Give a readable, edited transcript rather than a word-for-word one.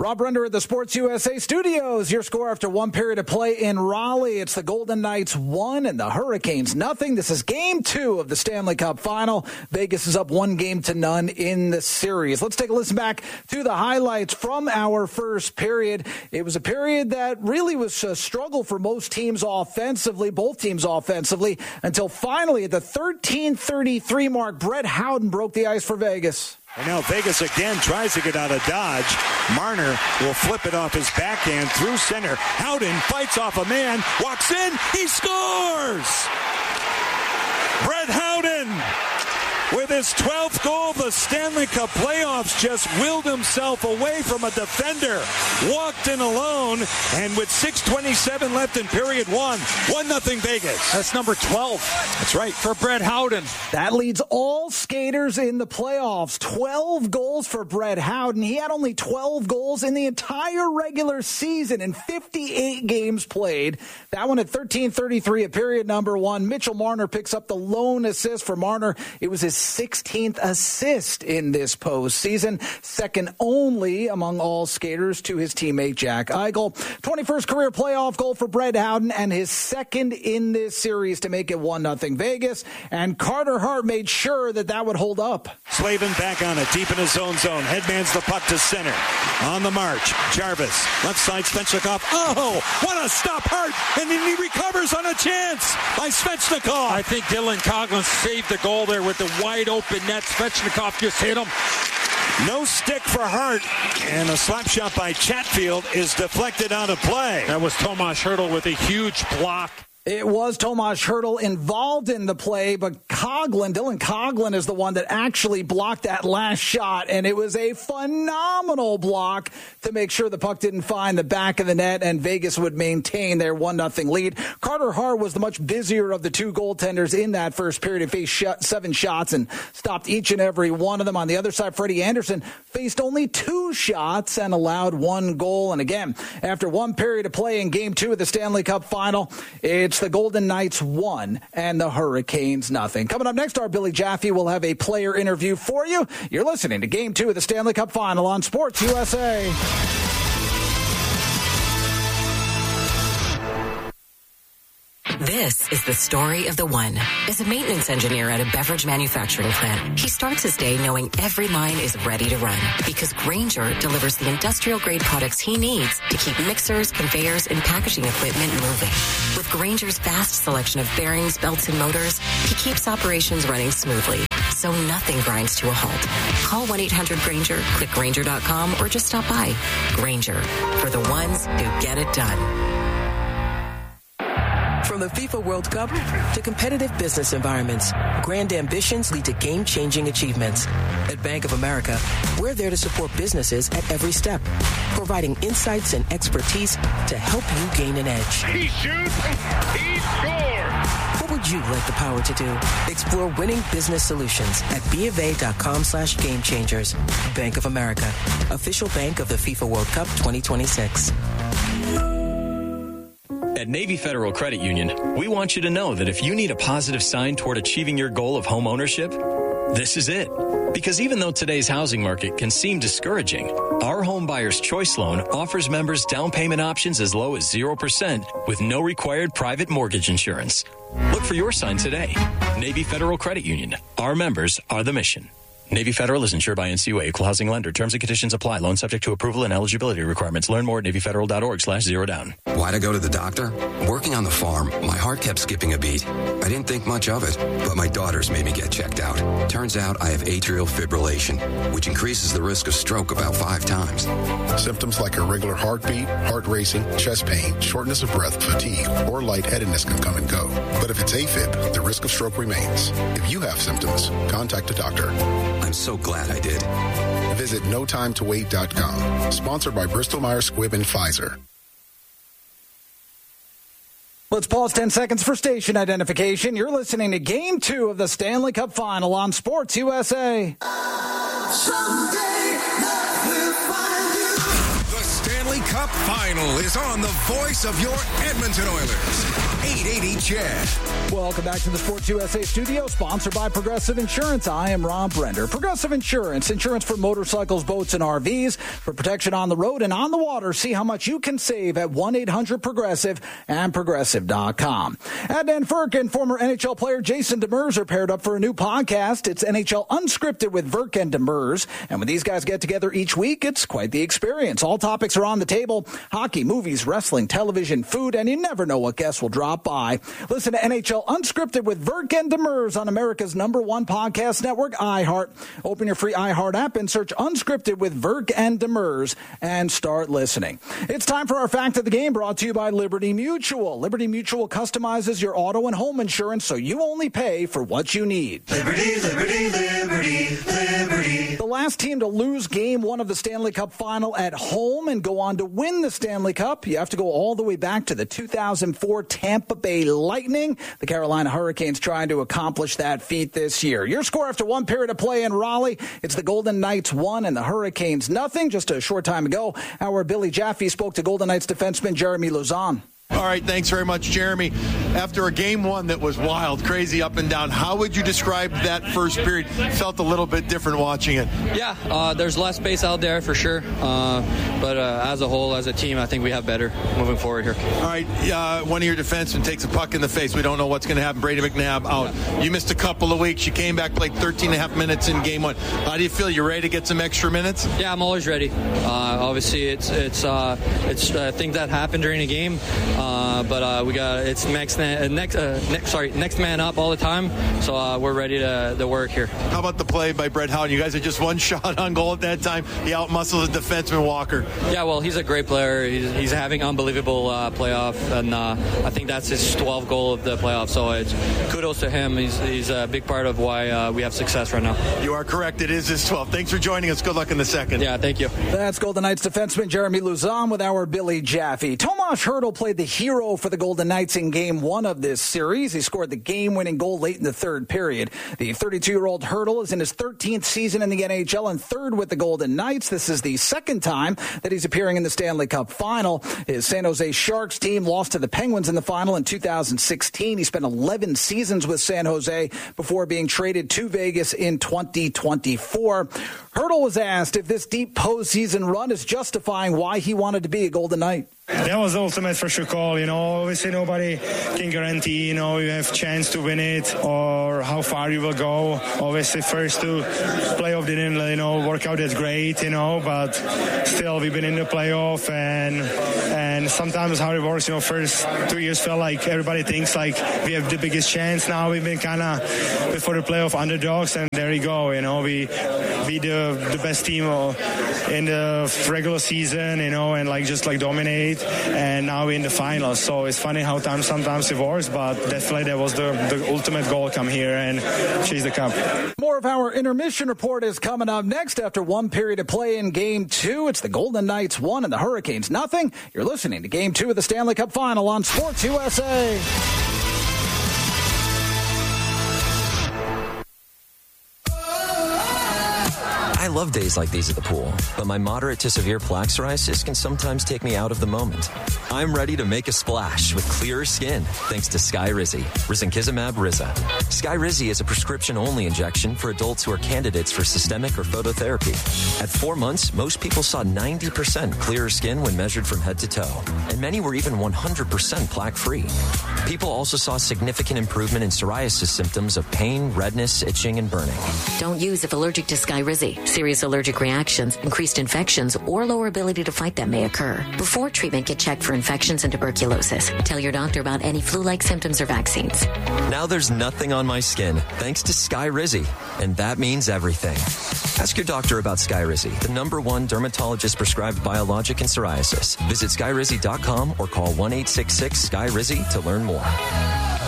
Rob Render at the Sports USA studios. Your score after one period of play in Raleigh. It's the Golden Knights 1 and the Hurricanes nothing. This is Game 2 of the Stanley Cup Final. Vegas is up 1-0 in the series. Let's take a listen back to the highlights from our first period. It was a period that really was a struggle for most teams offensively, both teams offensively, until finally at the 13:33 mark, Brett Howden broke the ice for Vegas. And now Vegas again tries to get out of dodge. Marner will flip it off his backhand through center. Howden fights off a man, walks in, he scores! Brett Howden with his 12th goal of the Stanley Cup playoffs just willed himself away from a defender, walked in alone, and with 6:27 left in period 1-0 Vegas. That's number 12. That's right. For Brett Howden. That leads all skaters in the playoffs. 12 goals for Brett Howden. He had only 12 goals in the entire regular season in 58 games played. That one at 13:33 at period number 1. Mitchell Marner picks up the lone assist for Marner. It was his 16th assist in this postseason, second only among all skaters to his teammate Jack Eichel. 21st career playoff goal for Brett Howden and his second in this series to make it 1-0 Vegas. And Carter Hart made sure that would hold up. Slavin back on it, deep in his own zone. Headmans the puck to center. On the march, Jarvis, left side, Svechnikov. Oh, what a stop, Hart! And then he recovers on a chance by Svechnikov. I think Dylan Coghlan saved the goal there with the wide open net. Svechnikov just hit him. No stick for Hart, and a slap shot by Chatfield is deflected out of play. That was Tomas Hertl with a huge block. It was Tomas Hertl involved in the play, but Dylan Coghlan is the one that actually blocked that last shot, and it was a phenomenal block to make sure the puck didn't find the back of the net, and Vegas would maintain their 1-0 lead. Carter Hart was the much busier of the two goaltenders in that first period. He faced 7 shots and stopped each and every one of them. On the other side, Freddie Anderson faced only 2 shots and allowed 1 goal. And again, after one period of play in Game 2 of the Stanley Cup Final, it's the Golden Knights 1 and the Hurricanes nothing. Coming up next, our Billy Jaffe will have a player interview for you. You're listening to Game 2 of the Stanley Cup Final on Sports USA. This is the story of the one. As a maintenance engineer at a beverage manufacturing plant, he starts his day knowing every line is ready to run because Grainger delivers the industrial-grade products he needs to keep mixers, conveyors, and packaging equipment moving. With Grainger's vast selection of bearings, belts, and motors, he keeps operations running smoothly, so nothing grinds to a halt. Call 1-800-GRAINGER, click Grainger.com, or just stop by. Grainger, for the ones who get it done. From the FIFA World Cup to competitive business environments, grand ambitions lead to game-changing achievements. At Bank of America, we're there to support businesses at every step, providing insights and expertise to help you gain an edge. He shoots, he scores! What would you like the power to do? Explore winning business solutions at BofA.com/gamechangers. Bank of America, official bank of the FIFA World Cup 2026. At Navy Federal Credit Union, we want you to know that if you need a positive sign toward achieving your goal of home ownership, this is it. Because even though today's housing market can seem discouraging, our Home Buyer's Choice Loan offers members down payment options as low as 0% with no required private mortgage insurance. Look for your sign today. Navy Federal Credit Union. Our members are the mission. Navy Federal is insured by NCUA, Equal Housing Lender. Terms and conditions apply. Loan subject to approval and eligibility requirements. Learn more at NavyFederal.org/zerodown. Why'd I go to the doctor? Working on the farm, my heart kept skipping a beat. I didn't think much of it, but my daughters made me get checked out. Turns out I have atrial fibrillation, which increases the risk of stroke about 5 times. Symptoms like irregular heartbeat, heart racing, chest pain, shortness of breath, fatigue, or lightheadedness can come and go. But if it's AFib, the risk of stroke remains. If you have symptoms, contact a doctor. I'm so glad I did. Visit NoTimeToWait.com. Sponsored by Bristol-Myers Squibb and Pfizer. Let's pause 10 seconds for station identification. You're listening to Game 2 of the Stanley Cup Final on Sports USA. Someday that will find you. The Stanley Cup Final is on the voice of your Edmonton Oilers. 880 CHED. Welcome back to the Sports USA studio, sponsored by Progressive Insurance. I am Ron Brender. Progressive Insurance, insurance for motorcycles, boats, and RVs, for protection on the road and on the water. See how much you can save at 1-800-PROGRESSIVE and Progressive.com. Adnan Virk and former NHL player Jason Demers are paired up for a new podcast. It's NHL Unscripted with Virk and Demers. And when these guys get together each week, it's quite the experience. All topics are on the table: hockey, movies, wrestling, television, food, and you never know what guests will drop by. Listen to NHL Unscripted with Virk and Demers on America's #1 podcast network, iHeart. Open your free iHeart app and search Unscripted with Virk and Demers and start listening. It's time for our Fact of the Game, brought to you by Liberty Mutual. Liberty Mutual customizes your auto and home insurance so you only pay for what you need. Liberty, liberty, liberty, liberty. The last team to lose Game 1 of the Stanley Cup Final at home and go on to win the Stanley Cup, you have to go all the way back to the 2004 Tampa Bay Lightning. The Carolina Hurricanes trying to accomplish that feat this year. Your score after one period of play in Raleigh: it's the Golden Knights 1 and the Hurricanes nothing. Just a short time ago, our Billy Jaffe spoke to Golden Knights defenseman Jeremy Lauzon. All right, thanks very much, Jeremy. After a game one that was wild, crazy, up and down, how would you describe that first period? Felt a little bit different watching it. Yeah, there's less space out there for sure. But as a whole, as a team, I think we have better moving forward here. All right, one of your defensemen takes a puck in the face. We don't know what's going to happen. Brady McNabb out. You missed a couple of weeks. You came back, played 13 and a half minutes in game one. How do you feel? You ready to get some extra minutes? Yeah, I'm always ready. Obviously, it's things that happen during a game. But we got it's next man up all the time. So we're ready to work here. How about the play by Brett Howden? You guys had just one shot on goal at that time. He outmuscles the defenseman Walker. Yeah, well, he's a great player. He's having unbelievable playoff, and I think that's his 12th goal of the playoff. So it's kudos to him. He's a big part of why we have success right now. You are correct. It is his 12th. Thanks for joining us. Good luck in the second. Yeah, thank you. That's Golden Knights defenseman Jeremy Lauzon with our Billy Jaffe. Tomas Hertl played the hero for the Golden Knights in Game 1 of this series. He scored the game-winning goal late in the third period. The 32-year-old Hertl is in his 13th season in the NHL and third with the Golden Knights. This is the second time that he's appearing in the Stanley Cup Final. His San Jose Sharks team lost to the Penguins in the final in 2016. He spent 11 seasons with San Jose before being traded to Vegas in 2024. Hertl was asked if this deep postseason run is justifying why he wanted to be a Golden Knight. That was the ultimate for sure call. Obviously nobody can guarantee, you have chance to win it or how far you will go. Obviously first two playoff didn't, work out as great, but still we've been in the playoff and sometimes how it works, first 2 years felt like everybody thinks like we have the biggest chance. Now we've been kind of before the playoff underdogs and there you go, we the best team in the regular season, and just dominate. And now we're in the finals, so it's funny how sometimes it works, but definitely that was the ultimate goal, come here and chase the cup. More of our intermission report is coming up next after one period of play in Game 2. It's the Golden Knights 1 and the Hurricanes nothing. You're listening to Game 2 of the Stanley Cup Final on Sports USA. I love days like these at the pool, but my moderate to severe plaque psoriasis can sometimes take me out of the moment. I'm ready to make a splash with clearer skin thanks to Skyrizi, risankizumab Riza. Skyrizi is a prescription-only injection for adults who are candidates for systemic or phototherapy. At 4 months, most people saw 90% clearer skin when measured from head to toe, and many were even 100% plaque-free. People also saw significant improvement in psoriasis symptoms of pain, redness, itching, and burning. Don't use if allergic to Skyrizi. Serious allergic reactions, increased infections, or lower ability to fight them may occur. Before treatment, get checked for infections and tuberculosis. Tell your doctor about any flu-like symptoms or vaccines. Now there's nothing on my skin thanks to Skyrizi, and that means everything. Ask your doctor about Skyrizi, the #1 dermatologist-prescribed biologic in psoriasis. Visit Skyrizi.com or call 1-866-SKYRIZI to learn more.